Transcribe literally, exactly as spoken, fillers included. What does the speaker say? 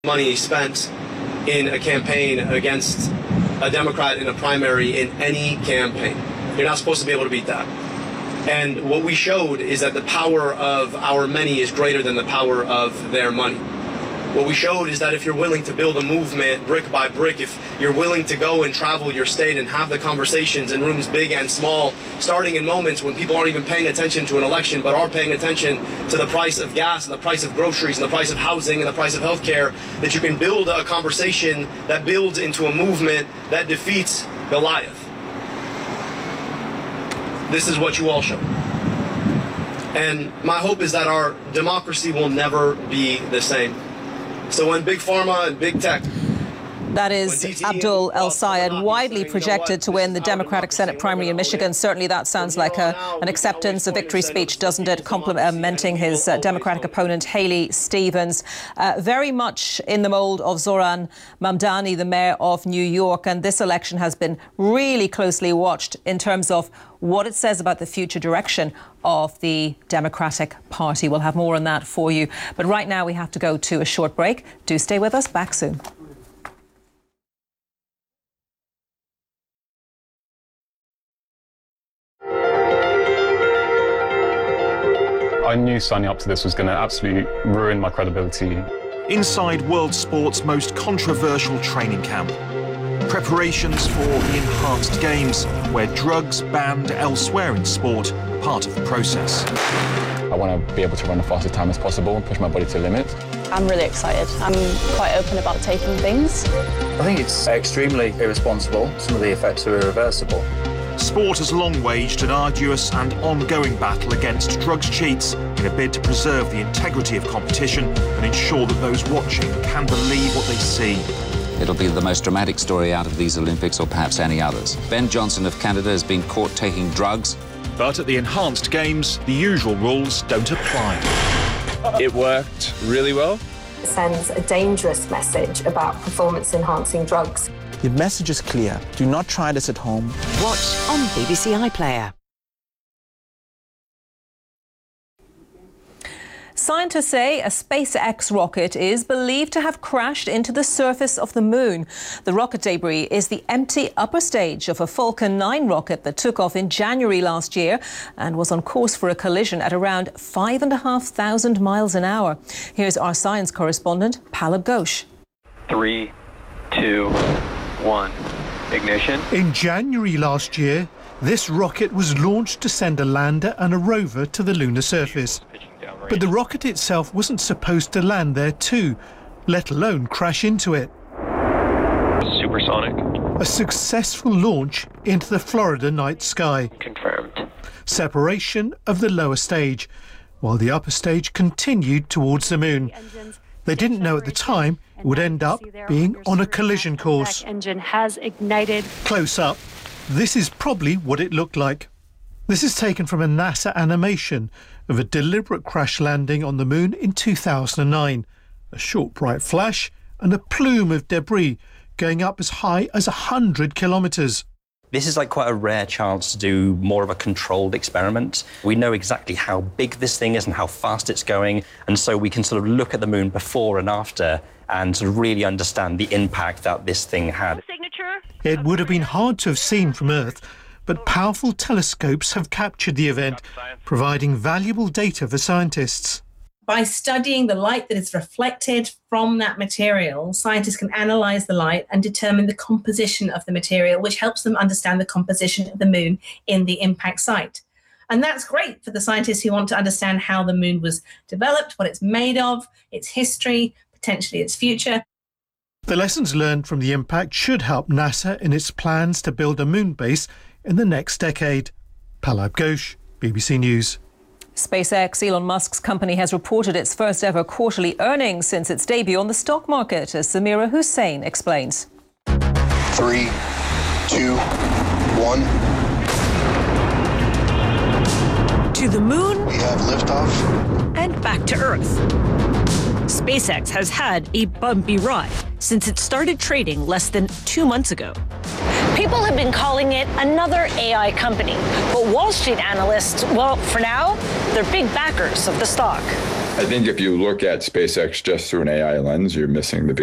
money spent in a campaign against a Democrat in a primary in any campaign. You're not supposed to be able to beat that. And what we showed is that the power of our many is greater than the power of their money. What we showed is that if you're willing to build a movement brick by brick, if you're willing to go and travel your state and have the conversations in rooms big and small, starting in moments when people aren't even paying attention to an election, but are paying attention to the price of gas and the price of groceries and the price of housing and the price of healthcare, that you can build a conversation that builds into a movement that defeats Goliath. This is what you all show. And my hope is that our democracy will never be the same. So when Big Pharma and Big Tech... That is Abdul El-Sayed, widely projected to win the Democratic Senate primary in Michigan. Certainly that sounds like a, an acceptance, a victory speech, doesn't it? Complimenting his uh, Democratic opponent, Haley Stevens. Uh, very much in the mold of Zohran Mamdani, the mayor of New York. And this election has been really closely watched in terms of what it says about the future direction of the Democratic Party. We'll have more on that for you. But right now we have to go to a short break. Do stay with us. Back soon. I knew signing up to this was going to absolutely ruin my credibility. Inside world sport's most controversial training camp. Preparations for the enhanced games, where drugs banned elsewhere in sport are part of the process. I want to be able to run the fastest time as possible and push my body to the limit. I'm really excited. I'm quite open about taking things. I think it's extremely irresponsible. Some of the effects are irreversible. Sport has long waged an arduous and ongoing battle against drugs cheats in a bid to preserve the integrity of competition and ensure that those watching can believe what they see. It'll be the most dramatic story out of these Olympics, or perhaps any others. Ben Johnson of Canada has been caught taking drugs. But at the enhanced games, the usual rules don't apply. It worked really well. It sends a dangerous message about performance-enhancing drugs. The message is clear. Do not try this at home. Watch on B B C iPlayer. Scientists say a SpaceX rocket is believed to have crashed into the surface of the moon. The rocket debris is the empty upper stage of a Falcon nine rocket that took off in January last year and was on course for a collision at around five and a half thousand miles an hour. Here's our science correspondent, Palab Ghosh. Three, two, one. Ignition. In January last year, this rocket was launched to send a lander and a rover to the lunar surface. But the rocket itself wasn't supposed to land there too, let alone crash into it. Supersonic. A successful launch into the Florida night sky. Confirmed. Separation of the lower stage, while the upper stage continued towards the moon. They didn't know at the time it would end up being on a collision course. Engine has ignited. Close up, this is probably what it looked like. This is taken from a NASA animation of a deliberate crash landing on the moon in two thousand nine. A short bright flash and a plume of debris going up as high as one hundred kilometres. This is like quite a rare chance to do more of a controlled experiment. We know exactly how big this thing is and how fast it's going, and so we can sort of look at the moon before and after and sort of really understand the impact that this thing had. It would have been hard to have seen from Earth, but powerful telescopes have captured the event, providing valuable data for scientists. By studying the light that is reflected from that material, scientists can analyse the light and determine the composition of the material, which helps them understand the composition of the moon in the impact site. And that's great for the scientists who want to understand how the moon was developed, what it's made of, its history, potentially its future. The lessons learned from the impact should help NASA in its plans to build a moon base in the next decade. Palab Ghosh, B B C News. SpaceX, Elon Musk's company, has reported its first ever quarterly earnings since its debut on the stock market, as Samira Hussein explains. Three, two, one. To the moon. We have liftoff. And back to Earth. SpaceX has had a bumpy ride since it started trading less than two months ago. People have been calling it another A I company, but Wall Street analysts, well, for now, they're big backers of the stock. I think if you look at SpaceX just through an A I lens, you're missing the